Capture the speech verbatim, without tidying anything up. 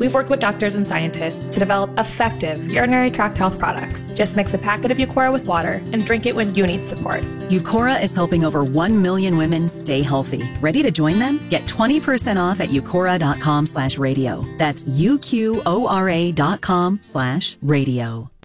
We've worked with doctors and scientists to develop effective urinary tract health products. Just mix a packet of Eucora with water and drink it when you need support. Eucora is helping over one million women stay healthy. Ready to join them? Get twenty percent off at eucora.com slash radio. That's U Q O R A dot com slash radio.